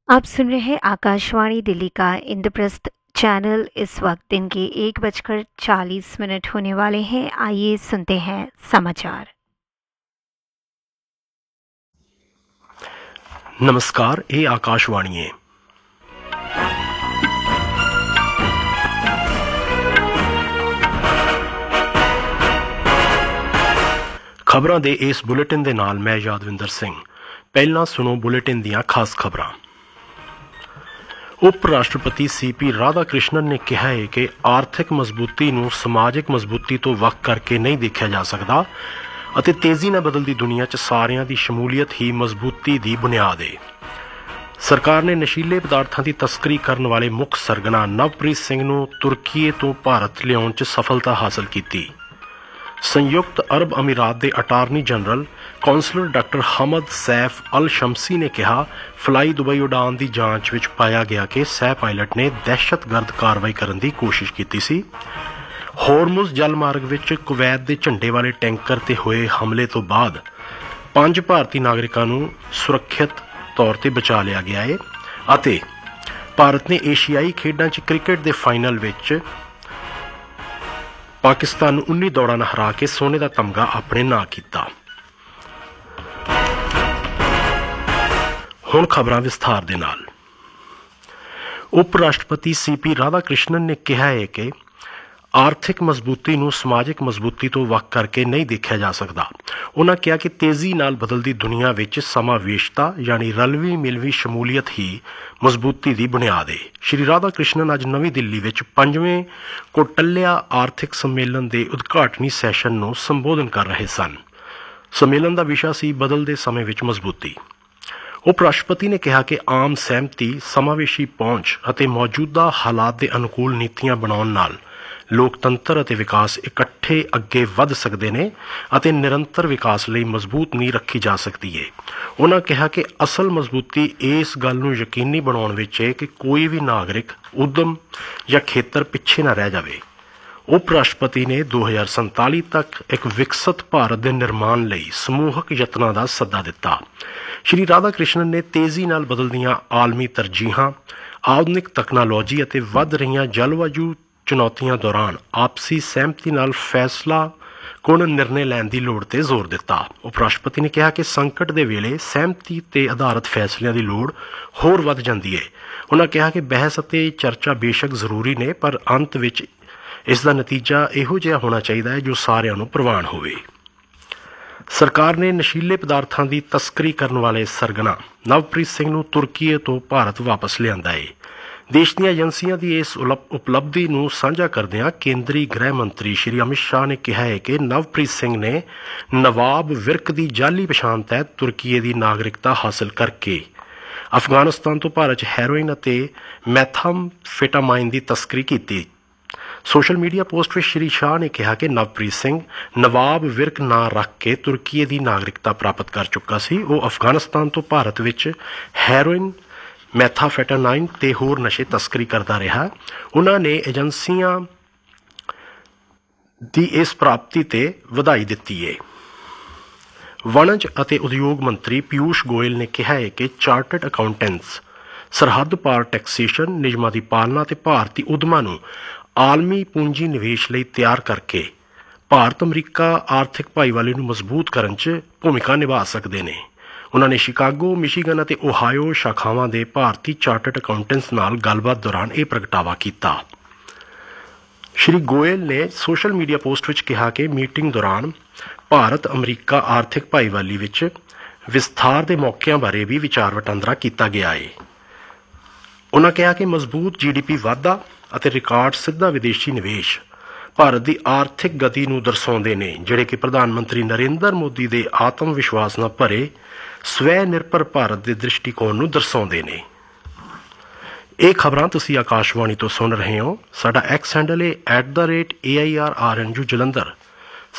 आप सुन रहे हैं आकाशवाणी दिल्ली का इंद्रप्रस्थ चैनल। इस वक्त दिन के 1:40 होने वाले हैं। आइए सुनते हैं समाचार। नमस्कार, ये आकाशवाणी है। खबरां दे इस बुलेटिन दे नाल मैं यादविंदर सिंह। पहला सुनो बुलेटिन दियां खास खबरां। उप राष्ट्रपति सीपी राधाकृष्णन ने कहा है कि आर्थिक मजबूती नूं समाजिक मजबूती तो वख करके नहीं देखा जा सकता ਅਤੇ तेजी ਨਾਲ बदलती दुनिया च सारिਆਂ ਦੀ ਸ਼ਮੂਲੀਅਤ ही मजबूती ਦੀ ਬੁਨਿਆਦ है। सरकार ने नशीले पदार्थों की तस्करी करने वाले मुख सरगना नवप्रीत सिंह नूं तुर्की तो भारत लियाउण च सफलता हासिल की। संयुक्त अरब अमीरात के अटारनी जनरल कौंसलर डॉक्टर हमद सैफ अल शमसी ने कहा, फ्लाई दुबई उड़ान की जांच विच पाया गया कि सह पायलट ने दहशतगर्द कार्रवाई करने की कोशिश की सी। होरमुज जल मार्ग विच कुवैत के झंडे वाले टैंकर ते हुए हमले तो बाद 5 भारतीय नागरिकों नूं सुरक्षित तौर पर बचा लिया गया है अते भारत ने एशियाई खेडां च क्रिकेट के फाइनल विच पाकिस्तान नूं 19 दौड़ां नाल हरा के सोने का तमगा अपने नां कीता। हुण खबरां विस्तार दे नाल। उप राष्ट्रपति सीपी राधाकृष्णन ने कहा है कि आर्थिक मजबूती नूं समाजिक मजबूती तो वख करके नहीं देखा जा सकता। उन्होंने कहा कि तेजी नाल बदलती दुनिया विच समावेशता यानी रलवी मिलवी शमूलीयत ही मजबूती की बुनियाद है। श्री राधाकृष्णन अज नवी दिल्ली विच 5वें कौटल्या आर्थिक सम्मेलन के उद्घाटनी सैशन नूं संबोधन कर रहे सन। सम्मेलन का विषय सी बदलते समय विच मजबूती। उप राष्ट्रपति ने कहा कि आम सहमति, समावेशी पहुंच और मौजूदा हालात के अनुकूल नीतियां बनाउण नाल लोकतंत्र और विकास इकट्ठे अगे वध सकते हैं और निरंतर विकास लिए मजबूत नींह रखी जा सकती है। उन्होंने कहा कि असल मजबूती इस गल नूं यकीनी बनाउण विच है कि कोई भी नागरिक, उद्यम या खेतर पिछे न रह जाए। उप राष्ट्रपति ने 2047 तक एक विकसित भारत के निर्माण लई समूहक यत्नां दा सद्दा दिता। श्री राधाकृष्णन ने तेजी नाल बदलदियां आलमी तरजीहां, आधुनिक तकनोलॉजी और वध रहीआं जलवायु चुनौतियों दौरान आपसी सहमति नाल फैसला कुण निर्णय लैण की लोड़ ते जोर दिता। उपराष्ट्रपति ने कहा कि संकट के वेले सहमति ते आधारित फैसलों की लोड़ होर वध जाती है। उन्होंने कहा कि बहस और चर्चा बेशक जरूरी ने, पर अंत विच इसका नतीजा इहो जिहा होना चाहिए है जो सारिआं नूं प्रवान होवे। सरकार ने नशीले पदार्थों की तस्करी करने वाले सरगना नवप्रीत सिंह नूं तुर्की तो भारत वापस लिआंदा है। देश ਦੀਆਂ ਏਜੰਸੀਆਂ ਦੀ ਇਸ ਉਪਲਬਧੀ ਨੂੰ ਸਾਂਝਾ ਕਰਦਿਆਂ ਕੇਂਦਰੀ ਗ੍ਰਹਿ ਮੰਤਰੀ ਸ਼੍ਰੀ ਅਮਿਤ ਸ਼ਾਹ ਨੇ ਕਿਹਾ ਹੈ ਕਿ ਨਵਪ੍ਰੀਤ ਸਿੰਘ ਨੇ ਨਵਾਬ ਵਿਰਕ ਦੀ ਜਾਲੀ ਪਛਾਣ ਤਹਿਤ ਤੁਰਕੀ ਦੀ ਨਾਗਰਿਕਤਾ ਹਾਸਲ ਕਰਕੇ ਅਫਗਾਨਿਸਤਾਨ ਤੋਂ ਭਾਰਤ 'ਚ ਹੈਰੋਇਨ ਅਤੇ ਮੈਥਾਮਫੇਟਾਮਾਈਨ ਦੀ ਤਸਕਰੀ ਕੀਤੀ। ਸੋਸ਼ਲ ਮੀਡੀਆ ਪੋਸਟ ਵਿੱਚ ਸ਼੍ਰੀ ਸ਼ਾਹ ਨੇ ਕਿਹਾ ਕਿ ਨਵਪ੍ਰੀਤ ਸਿੰਘ ਨਵਾਬ ਵਿਰਕ ਨਾਂ ਰੱਖ ਕੇ ਤੁਰਕੀ ਦੀ ਨਾਗਰਿਕਤਾ ਪ੍ਰਾਪਤ ਕਰ ਚੁੱਕਾ ਸੀ। ਉਹ ਅਫਗਾਨਿਸਤਾਨ ਤੋਂ ਭਾਰਤ ਵਿੱਚ ਹੈਰੋਇਨ, मैथाफेटामाइन ते होर नशे तस्करी करता रहा। उन्होंने एजेंसियां की इस प्राप्ति ते वधाई दी है। वणज और उद्योग मंत्री पीयूष गोयल ने कहा है कि चार्टर्ड अकाउंटेंट्स सरहद पार टैक्सेशन नियमां की पालना ते भारतीय उद्यमां नूं आलमी पूंजी निवेश लई तैयार करके भारत अमरीका आर्थिक भाईवाली नूं मजबूत करन च भूमिका निभा सकते हैं। उन्होंने शिकागो, मिशिगन और ओहायो शाखावां दे भारतीय चार्टर्ड अकाउंटेंट्स नाल गलबात दौरान यह प्रगटावा किया। श्री गोयल ने सोशल मीडिया पोस्ट में कहा कि मीटिंग दौरान भारत अमरीका आर्थिक भाईवाली विच विस्तार के मौकों बारे भी विचार वटांदरा किया गया है। उन्होंने कहा कि मजबूत GDP वाधा और रिकॉर्ड सिद्धा विदेशी निवेश भारत की आर्थिक गति नूं दर्शाउंदे ने, जिहड़े कि प्रधानमंत्री नरेंद्र मोदी के आत्म विश्वास नाल भरे स्वै निर्भर भारत के दृष्टिकोण नूं दर्शाउंदे ने। ਇਹ ਖਬਰਾਂ ਤੁਸੀਂ ਆਕਾਸ਼ਵਾਣੀ ਤੋਂ ਸੁਣ ਰਹੇ ਹੋ। ਸਾਡਾ ਐਕਸ ਹੈਂਡਲ ਹੈ @AIRRNU ਜਲੰਧਰ